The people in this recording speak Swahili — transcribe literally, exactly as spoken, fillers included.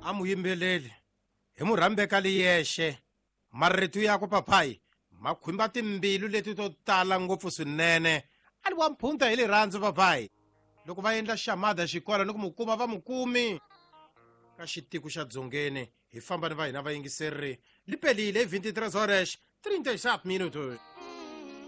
amuyimbeleli hi murhambeka liyexe marito yakwe papai ma khwimba timbilu leti to tala ngopfu swinene. A li wa mphunta hi rirhandzu papai loko va endla xamada xikolo ni ku mukuma va mukumi ka xitiku xa dzongeni. Hi famba ni va hina vayingiseri li pelile hi twenty-three horas thirty-seven minutos.